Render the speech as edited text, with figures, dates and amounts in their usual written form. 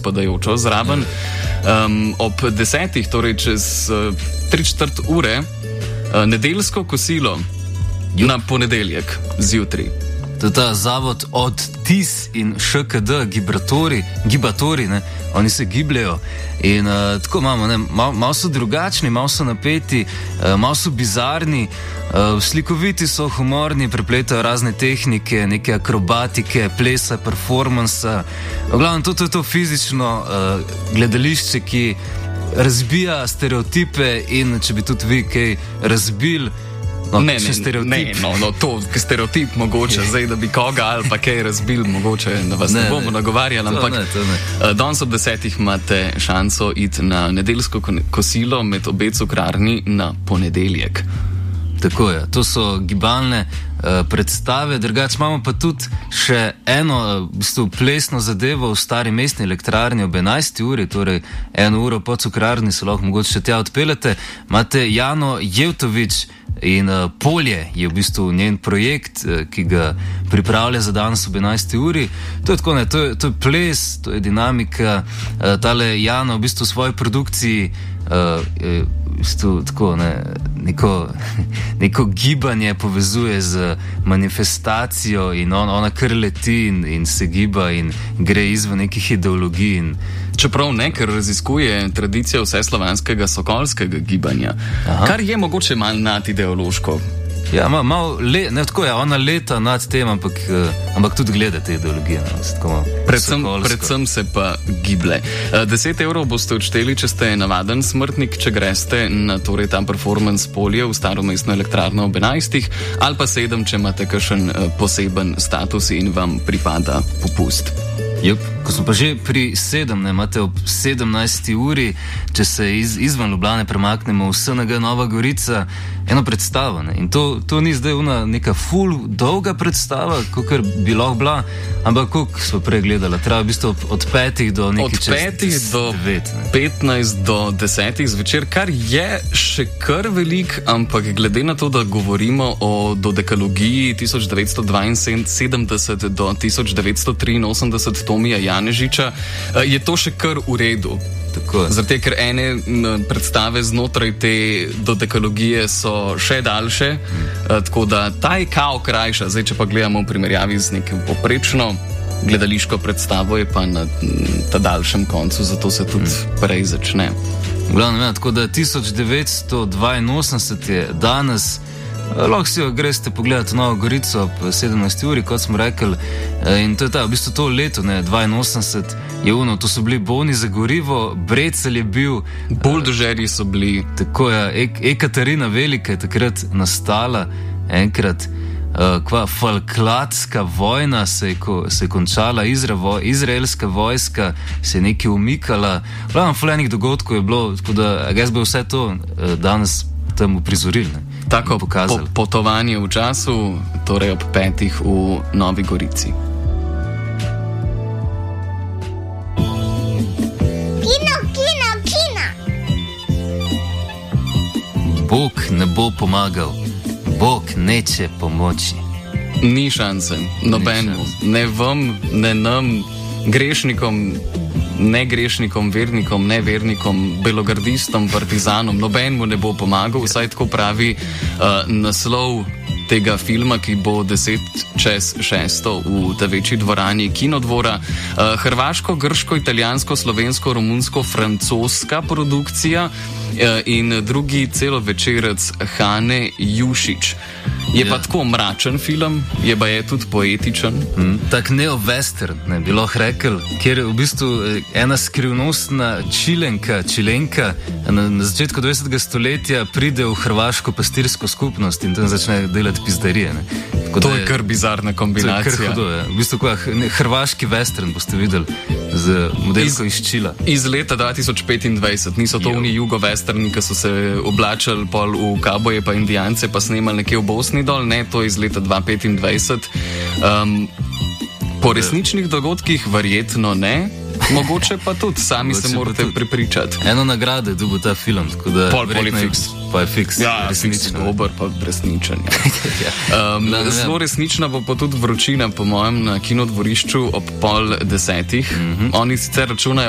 spadajočo zraven. Ob 10, torej čez 3/4 ure, nedeljsko kosilo na ponedeljek zjutraj. To je ta zavod od TIS in ŠKD, gibatori, ne, oni se gibljajo in tako imamo, ne, malo so drugačni, malo so napeti, malo so bizarni, slikoviti so, humorni, prepletajo razne tehnike, neke akrobatike, plesa, performansa. V glavnem, to je to fizično gledališče, ki razbija stereotipe in če bi tudi vi kaj razbil. Ne, to stereotip mogoče, zdaj, da bi koga ali pa kaj razbil, mogoče, da vas ne bomo nagovarjali, ampak danes ob 10 imate šanso iti na nedeljsko kosilo med obe cukrarni na ponedeljek. Tako je, to so gibalne predstave, drugače imamo pa tudi še eno v bistvu plesno zadevo v Stari mestni elektrarni ob 11. uri, torej 1 uro po cukrarni se lahko mogoče še tja odpeljete. Imate Jano Jevtović in Polje je v bistvu njen projekt, ki ga pripravlja za danes ob 11. uri. To je tako, ne, to je ples, to je dinamika. Tale Jano v bistvu v svoji produkciji tako, ne, neko gibanje povezuje z manifestacijo in ona kar leti in se giba in gre izven nekih ideologij. Čeprav ne, ker raziskuje tradicijo vseslovanskega sokolskega gibanja, kar je mogoče malo nadideološko. Ja, ne, tako je, ona leta nad tem, ampak tudi gleda te ideologije. Predvsem se pa giblje. 10 evrov boste odšteli, če ste navaden smrtnik, če greste na torej tam performance Polje v Staro mestno elektrarno ob 11, ali pa 7, če imate kakšen poseben status in vam pripada popust. Ko smo pa že pri 7, ne, imate ob 17. uri, če se izven Ljubljane premaknemo v SNG Nova Gorica, eno predstavo. Ne. In to ni zdaj neka ful dolga predstava, kakor bi lahko bila, ampak koliko smo prej gledali, treba v bistvu od 5 do nekaj čez 9. 15 do 10 zvečer, kar je še kar velik, ampak glede na to, da govorimo o dodekalogiji 1972 do 1983 Tomija Janežiča, je to še kar v redu. Zato, ker ene predstave znotraj te dodekalogije so še daljše, tako da ta je kao krajša. Zdaj, če pa gledamo v primerjavi z nekim poprečno gledališko predstavo, je pa na ta daljšem koncu, zato se tudi prej začne. Glavno, tako da 1982 je danes. Lahko si jo greste pogledati Novo Gorico ob 17. uri, kot smo rekli, in to je v bistvu to leto, ne, 82 je to so bili boni za gorivo, Brecelj je bil, buldožerji so bili. Tako je, Ekaterina Velika je takrat nastala enkrat, Falklandska vojna se je končala, izraelska vojska se je nekaj umikala, glavno fulejnih dogodkov je bilo, tako da jaz bi vse to danes tam uprizorili. Tako potovanje v času, torej ob 5 v Novi Gorici. Kino. Bog ne bo pomagal, Bog neće pomoči. Ni šanse, nobenemu, ne vam, ne nam, grešnikom, negrešnikom, vernikom, nevernikom, belogardistom, partizanom, nobenemu ne bo pomagal, vsaj tako pravi naslov tega filma, ki bo 10 čez 6 v ta večji dvorani Kinodvora. Hrvaško, grško, italijansko, slovensko, romunsko, francoska produkcija in drugi celovečerec Hane Jušić. Je pa tako mračen film, je pa je tudi poetičen. Tak neo-western, ne bi lahko rekel, kjer je v bistvu ena skrivnostna čilenka na začetku 20. stoletja pride v hrvaško pastirsko skupnost in tam začne delati pizdarije. Ne. To je kar bizarna kombinacija. To je kar hudo, je. V bistvu hrvaški western boste videli z modelko iz Čila. Iz leta 2025, niso to oni jugo-westerni, ki so se oblačali pol v kavboje pa indijance pa snemali nekje v Bosni dol, ne, to je iz leta 2025. Po resničnih dogodkih verjetno ne, mogoče pa tudi, sami se morate prepričati. Eno nagrade dobil ta film, tako da pa je fiks. Ja, fiks dober, pa resničen. Ja. Zelo resnična bo pa tudi vročina, po mojem, na Kinodvorišču ob 9:30. Oni sicer računajo